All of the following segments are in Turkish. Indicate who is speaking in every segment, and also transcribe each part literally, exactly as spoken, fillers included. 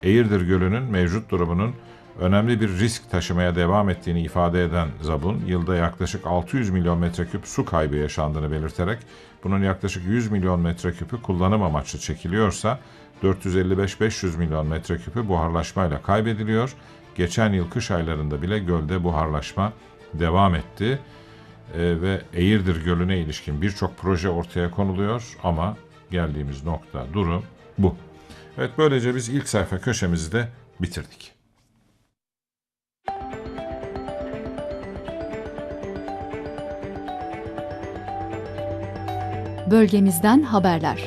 Speaker 1: Eğirdir Gölü'nün mevcut durumunun önemli bir risk taşımaya devam ettiğini ifade eden Zabun, yılda yaklaşık altı yüz milyon metreküp su kaybı yaşandığını belirterek, bunun yaklaşık yüz milyon metreküpü kullanım amaçlı çekiliyorsa, dört yüz elli beş beş yüz milyon metreküpü buharlaşmayla kaybediliyor. Geçen yıl kış aylarında bile gölde buharlaşma devam etti. Ee, ve Eğirdir Gölü'ne ilişkin birçok proje ortaya konuluyor ama geldiğimiz nokta, durum bu. Evet, böylece biz ilk sayfa köşemizi de bitirdik.
Speaker 2: Bölgemizden haberler.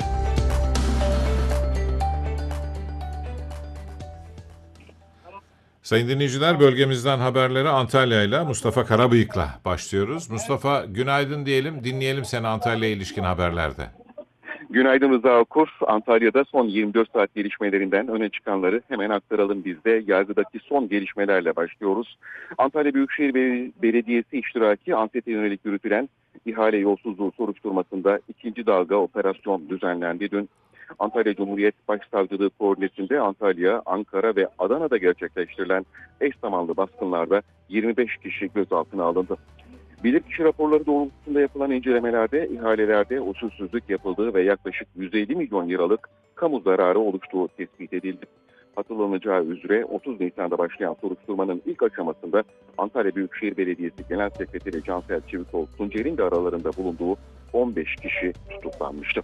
Speaker 1: Sayın dinleyiciler, bölgemizden haberlere Antalya ile Mustafa Karabıyık'la başlıyoruz. Mustafa, günaydın diyelim, dinleyelim seni Antalya'ya ilişkin haberlerde.
Speaker 3: Günaydın Rıza Okur. Antalya'da son yirmi dört saat gelişmelerinden öne çıkanları hemen aktaralım biz de. Yargıdaki son gelişmelerle başlıyoruz. Antalya Büyükşehir Belediyesi iştiraki Antep'e yönelik yürütülen ihale yolsuzluğu soruşturmasında ikinci dalga operasyon düzenlendi dün. Antalya Cumhuriyet Başsavcılığı koordinatöründe Antalya, Ankara ve Adana'da gerçekleştirilen eş zamanlı baskınlarda yirmi beş kişi gözaltına alındı. Bilirkişi raporları doğrultusunda yapılan incelemelerde ihalelerde usulsüzlük yapıldığı ve yaklaşık yüz elli milyon liralık kamu zararı oluştuğu tespit edildi. Hatırlanacağı üzere otuz Nisan'da başlayan soruşturmanın ilk aşamasında Antalya Büyükşehir Belediyesi Genel Sekreteri Cansel Çivikoğlu Tuncer'in de aralarında bulunduğu on beş kişi tutuklanmıştı.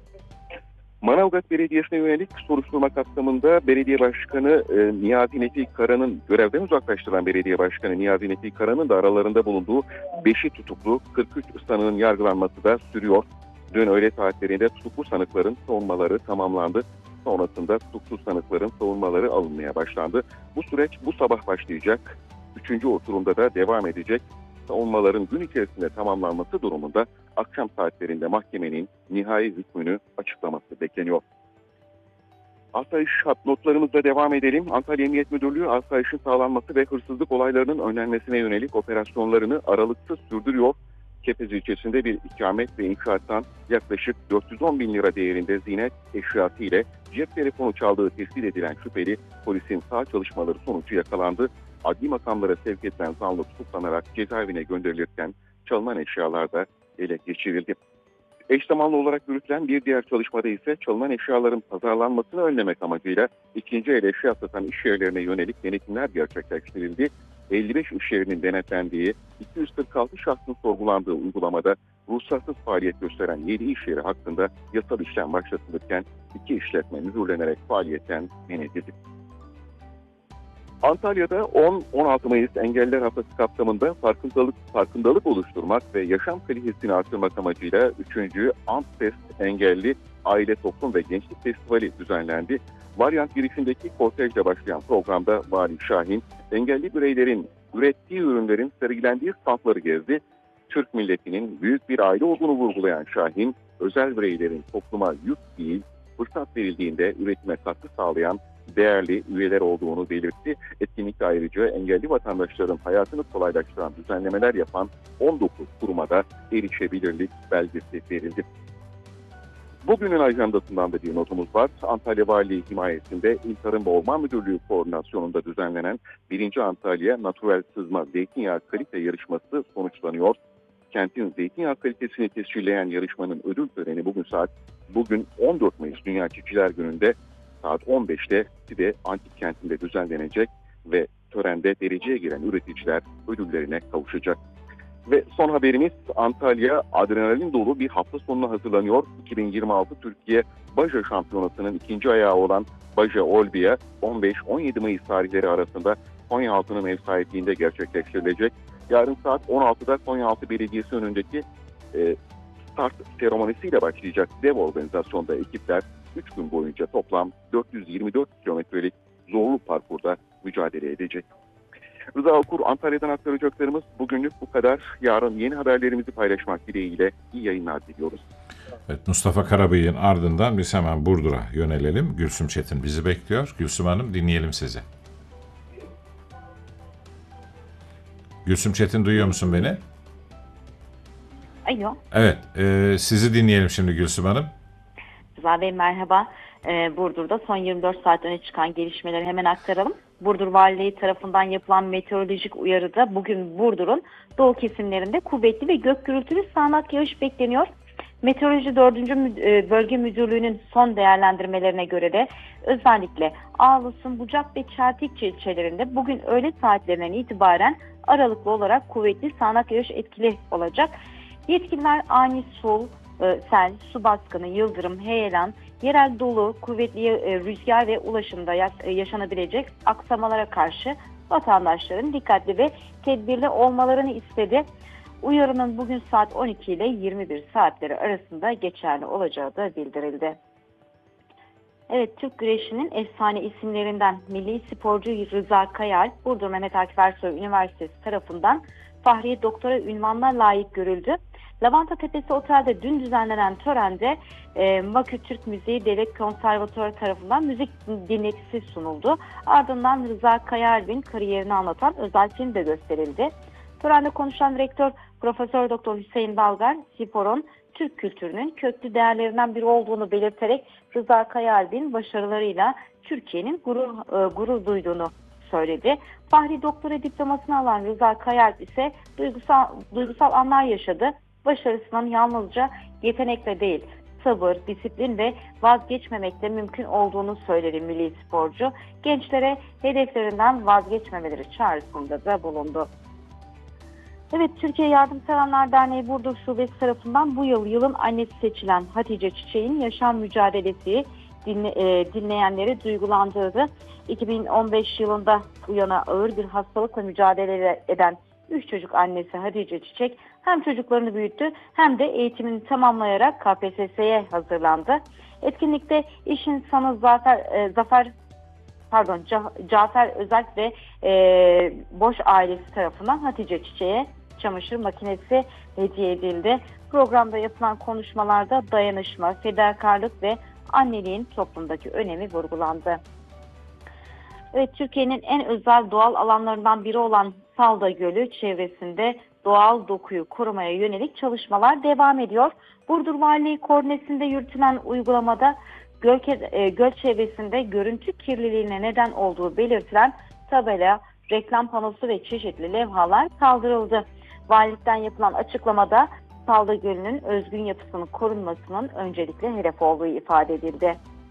Speaker 3: Manavgat Belediyesi'ne yönelik soruşturma kapsamında Belediye Başkanı e, Niyazi Nefi Kara'nın görevden uzaklaştıran Belediye Başkanı Niyazi Nefi Kara'nın da aralarında bulunduğu beşi tutuklu kırk üç sanığın yargılanması da sürüyor. Dün öğle saatlerinde tutuklu sanıkların savunmaları tamamlandı. Sonrasında tutuksuz sanıkların savunmaları alınmaya başlandı. Bu süreç bu sabah başlayacak. Üçüncü oturumda da devam edecek. Savunmaların gün içerisinde tamamlanması durumunda akşam saatlerinde mahkemenin nihai hükmünü açıklaması bekleniyor. Asayiş notlarımızla devam edelim. Antalya Emniyet Müdürlüğü asayişin sağlanması ve hırsızlık olaylarının önlenmesine yönelik operasyonlarını aralıksız sürdürüyor. Kepez ilçesinde bir ikamet ve inşaattan yaklaşık dört yüz on bin lira değerinde ziynet eşyası ile cep telefonu çaldığı tespit edilen şüpheli polisin sağ çalışmaları sonucu yakalandı. Adli makamlara sevk edilen zanlı tutuklanarak cezaevine gönderilirken çalınan eşyalar da ele geçirildi. Eş zamanlı olarak yürütülen bir diğer çalışmada ise çalınan eşyaların pazarlanmasını önlemek amacıyla ikinci el eşya satan iş yerlerine yönelik denetimler gerçekleştirildi. elli beş iş yerinin denetlendiği, iki yüz kırk altı şahsın sorgulandığı uygulamada ruhsatsız faaliyet gösteren yedi iş yeri hakkında yasal işlem başlatılırken iki işletme mühürlenerek faaliyetten men edildi. Antalya'da on on altı Mayıs Engelliler Haftası kapsamında farkındalık farkındalık oluşturmak ve yaşam kalitesini artırmak amacıyla üçüncü Antfest Engelli Aile, Toplum ve Gençlik Festivali düzenlendi. Varyant girişindeki kortejle başlayan programda Vali Şahin, engelli bireylerin ürettiği ürünlerin sergilendiği standları gezdi. Türk milletinin büyük bir aile olduğunu vurgulayan Şahin, özel bireylerin topluma yük değil, fırsat verildiğinde üretime katkı sağlayan değerli üyeler olduğunu belirtti. Etkinlikte ayrıca engelli vatandaşların hayatını kolaylaştıran düzenlemeler yapan on dokuz kuruma da erişebilirlik belgesi verildi. Bugünün ajandasından da bir notumuz var. Antalya Valiliği himayesinde İl Tarım ve Orman Müdürlüğü koordinasyonunda düzenlenen birinci Antalya Natürel Sızma Zeytinyağı Kalite Yarışması sonuçlanıyor. Kentin zeytinyağı kalitesini tescilleyen yarışmanın ödül töreni bugün saat bugün on dört Mayıs Dünya Çiftçiler Günü'nde saat on beşte Side Antik Kenti'nde düzenlenecek ve törende dereceye giren üreticiler ödüllerine kavuşacak. Ve son haberimiz, Antalya adrenalin dolu bir hafta sonuna hazırlanıyor. iki bin yirmi altı Türkiye Baja Şampiyonası'nın ikinci ayağı olan Baja Olbia on beş on yedi Mayıs tarihleri arasında Konyaaltı'nın ev sahipliğinde gerçekleştirilecek. Yarın saat on altıda Konyaaltı Belediyesi önündeki e, start seremonisiyle başlayacak dev organizasyonda ekipler üç gün boyunca toplam dört yüz yirmi dört kilometrelik zorlu parkurda mücadele edecek. Rıza Okur, Antalya'dan aktaracaklarımız bugünlük bu kadar. Yarın yeni haberlerimizi paylaşmak dileğiyle iyi yayınlar diliyoruz.
Speaker 1: Evet, Mustafa Karabıyık'ın ardından biz hemen Burdur'a yönelelim. Gülsüm Çetin bizi bekliyor. Gülsüm Hanım, dinleyelim sizi. Gülsüm Çetin, duyuyor musun beni?
Speaker 4: Alo.
Speaker 1: Evet, e, sizi dinleyelim şimdi Gülsüm Hanım.
Speaker 4: Rıza Bey merhaba. e, Burdur'da son yirmi dört saat öne çıkan gelişmeleri hemen aktaralım. Burdur Valiliği tarafından yapılan meteorolojik uyarıda bugün Burdur'un doğu kesimlerinde kuvvetli ve gök gürültülü sağanak yağış bekleniyor. Meteoroloji dördüncü Bölge Müdürlüğü'nün son değerlendirmelerine göre de özellikle Ağlus'un, Bucak ve Çeltikçi ilçelerinde bugün öğle saatlerinden itibaren aralıklı olarak kuvvetli sağanak yağış etkili olacak. Yetkililer ani su, sel, su baskını, yıldırım, heyelan, yerel dolu, kuvvetli rüzgar ve ulaşımda yaşanabilecek aksamalara karşı vatandaşların dikkatli ve tedbirli olmalarını istedi. Uyarının bugün saat on iki ile yirmi bir saatleri arasında geçerli olacağı da bildirildi. Evet, Türk güreşinin efsane isimlerinden milli sporcu Rıza Kayal, Burdur Mehmet Akif Ersoy Üniversitesi tarafından Fahriye Doktora ünvanına layık görüldü. Lavanta Tepesi Otel'de dün düzenlenen törende e, Bakü Türk Müziği Devlet Konservatuarı tarafından müzik dinletisi sunuldu. Ardından Rıza Kayal'in kariyerini anlatan özel film de gösterildi. Törende konuşan rektör Profesör Doktor Hüseyin Balgar, sporun Türk kültürünün köklü değerlerinden biri olduğunu belirterek Rıza Kayal'in başarılarıyla Türkiye'nin gurur, e, gurur duyduğunu söyledi. Fahri Doktora diplomasını alan Rıza Kayal ise duygusal, duygusal anlar yaşadı. Başarısının yalnızca yetenekle değil, sabır, disiplin ve vazgeçmemekle mümkün olduğunu söyledi milli sporcu. Gençlere hedeflerinden vazgeçmemeleri çağrısında da bulundu. Evet, Türkiye Yardımseverler Derneği Burdur Şubesi tarafından bu yıl yılın annesi seçilen Hatice Çiçek'in yaşam mücadelesi dinle, e, dinleyenleri duygulandırdı. iki bin on beş yılında bu yana ağır bir hastalıkla mücadele eden üç çocuk annesi Hatice Çiçek hem çocuklarını büyüttü hem de eğitimini tamamlayarak K P S S'ye hazırlandı. Etkinlikte iş insanı Zafer, e, Zafer pardon Cafer Özalp ve e, Boş ailesi tarafından Hatice Çiçek'e çamaşır makinesi hediye edildi. Programda yapılan konuşmalarda dayanışma, fedakarlık ve anneliğin toplumdaki önemi vurgulandı. Evet, Türkiye'nin en özel doğal alanlarından biri olan Salda Gölü çevresinde doğal dokuyu korumaya yönelik çalışmalar devam ediyor. Burdur Valiliği koordinesinde yürütülen uygulamada göl, e, göl çevresinde görüntü kirliliğine neden olduğu belirtilen tabela, reklam panosu ve çeşitli levhalar kaldırıldı. Valilikten yapılan açıklamada Salda Gölü'nün özgün yapısının korunmasının öncelikle hedef olduğu ifade edildi.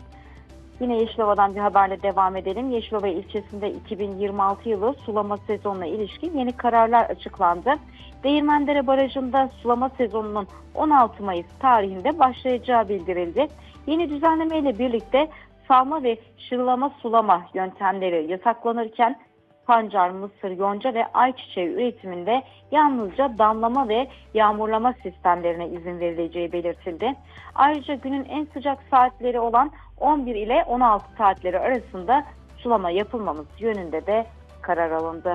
Speaker 4: Yine Yeşilova'dan bir haberle devam edelim. Yeşilova ilçesinde iki bin yirmi altı yılı sulama sezonuna ilişkin yeni kararlar açıklandı. Değirmendere Barajı'nda sulama sezonunun on altı Mayıs tarihinde başlayacağı bildirildi. Yeni düzenlemeyle birlikte salma ve şırlama sulama yöntemleri yasaklanırken pancar, mısır, yonca ve ayçiçeği üretiminde yalnızca damlama ve yağmurlama sistemlerine izin verileceği belirtildi. Ayrıca günün en sıcak saatleri olan on bir ile on altı saatleri arasında sulama yapılmamız yönünde de karar alındı.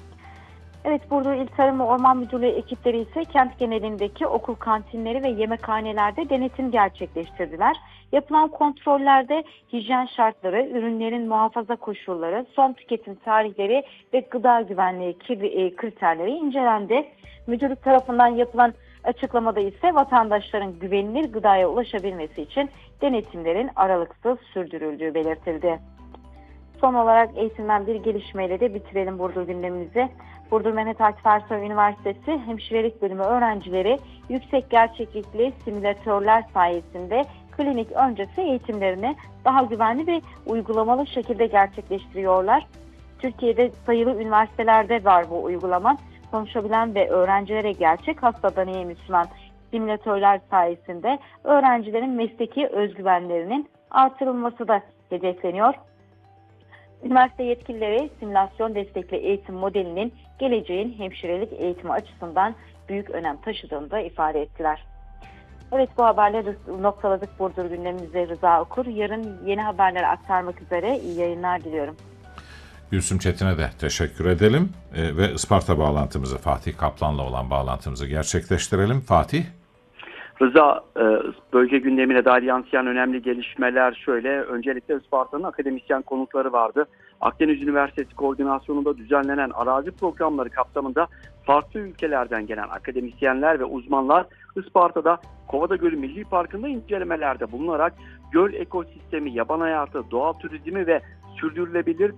Speaker 4: Evet, Burdur İl Tarım ve Orman Müdürlüğü ekipleri ise kent genelindeki okul kantinleri ve yemekhanelerde denetim gerçekleştirdiler. Yapılan kontrollerde hijyen şartları, ürünlerin muhafaza koşulları, son tüketim tarihleri ve gıda güvenliği kriterleri incelendi. Müdürlük tarafından yapılan açıklamada ise vatandaşların güvenilir gıdaya ulaşabilmesi için denetimlerin aralıksız sürdürüldüğü belirtildi. Son olarak eğitimden bir gelişmeyle de bitirelim Burdur gündemimizi. Burdur Mehmet Akif Ersoy Üniversitesi Hemşirelik Bölümü öğrencileri yüksek gerçeklikli simülatörler sayesinde klinik öncesi eğitimlerini daha güvenli ve uygulamalı şekilde gerçekleştiriyorlar. Türkiye'de sayılı üniversitelerde var bu uygulama. Konuşabilen ve öğrencilere gerçek hasta deneyimi sunan simülatörler sayesinde öğrencilerin mesleki özgüvenlerinin artırılması da hedefleniyor. Üniversite yetkilileri simülasyon destekli eğitim modelinin geleceğin hemşirelik eğitimi açısından büyük önem taşıdığını da ifade ettiler. Evet, bu haberleri noktaladık Burdur gündemimizde Rıza Okur. Yarın yeni haberleri aktarmak üzere iyi yayınlar diliyorum.
Speaker 1: Gülsüm Çetin'e de teşekkür edelim e, ve Isparta bağlantımızı, Fatih Kaplan'la olan bağlantımızı gerçekleştirelim. Fatih?
Speaker 5: Rıza, bölge gündemine dair yansıyan önemli gelişmeler şöyle. Öncelikle Isparta'nın akademisyen konukları vardı. Akdeniz Üniversitesi koordinasyonunda düzenlenen arazi programları kapsamında farklı ülkelerden gelen akademisyenler ve uzmanlar Isparta'da Kovada Gölü Milli Parkı'nda incelemelerde bulunarak göl ekosistemi, yaban hayatı, doğal turizmi ve sürdürülebilir